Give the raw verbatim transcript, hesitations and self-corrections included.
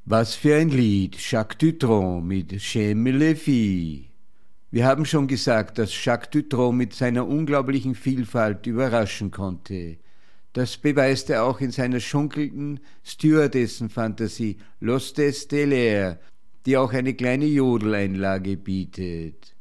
Was für ein Lied, Jacques Dutronc mit J'aime les filles. Wir haben schon gesagt, dass Jacques Dutronc mit seiner unglaublichen Vielfalt überraschen konnte. Das beweist er auch in seiner schunkelnden Stewardessen-Fantasie L'Hostesse de l'air, die auch eine kleine Jodeleinlage bietet.